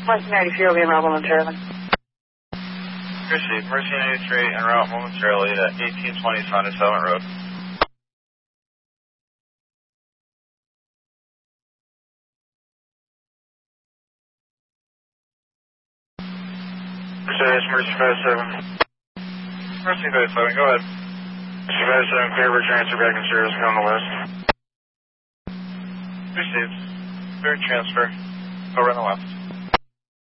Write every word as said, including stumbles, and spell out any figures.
Mercy ninety-three will be en route momentarily. Received. Mercy ninety-three en route momentarily to eighteen twenty Sonny Settlement Road. Mercedes, Mercy five seven. Mercy five seven, go ahead. Mercy five seven, clear for transfer back in service, go on the west. Received. Clear transfer. Over on the left.